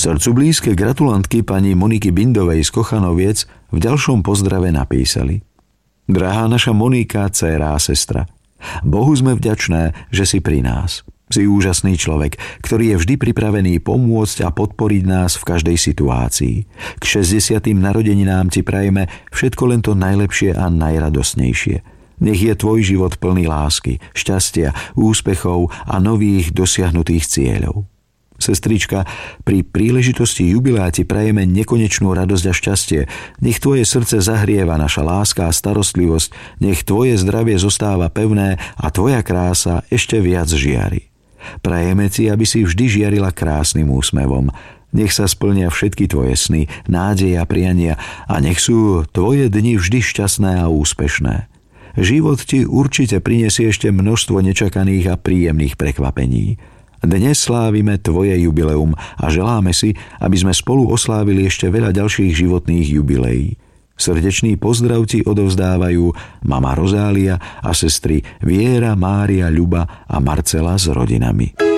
Srdcu blízke gratulantky pani Moniky Bindovej z Kochanoviec v ďalšom pozdrave napísali: Drahá naša Monika, dcéra a sestra, Bohu sme vďačné, že si pri nás. Si úžasný človek, ktorý je vždy pripravený pomôcť a podporiť nás v každej situácii. K 60. narodeninám ti prajeme všetko len to najlepšie a najradosnejšie. Nech je tvoj život plný lásky, šťastia, úspechov a nových dosiahnutých cieľov. Sestrička, pri príležitosti jubilea ti prajeme nekonečnú radosť a šťastie. Nech tvoje srdce zahrieva naša láska a starostlivosť, nech tvoje zdravie zostáva pevné a tvoja krása ešte viac žiari. Prajeme ti, aby si vždy žiarila krásnym úsmevom. Nech sa splnia všetky tvoje sny, nádeje a priania a nech sú tvoje dni vždy šťastné a úspešné. Život ti určite prinesie ešte množstvo nečakaných a príjemných prekvapení. Dnes slávime tvoje jubileum a želáme si, aby sme spolu oslávili ešte veľa ďalších životných jubileí. Srdečný pozdrav ti odovzdávajú mama Rozália a sestry Viera, Mária, Ľuba a Marcela s rodinami.